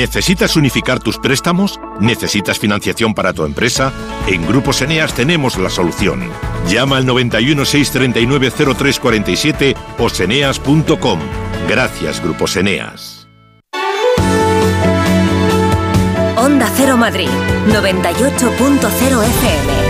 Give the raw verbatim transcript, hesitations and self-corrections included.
¿Necesitas unificar tus préstamos? ¿Necesitas financiación para tu empresa? En Grupos Eneas tenemos la solución. Llama al noventa y uno, seiscientos treinta y nueve, cero tres cuarenta y siete o seneas punto com. Gracias, Grupos Eneas. Onda Cero Madrid, noventa y ocho punto cero F M.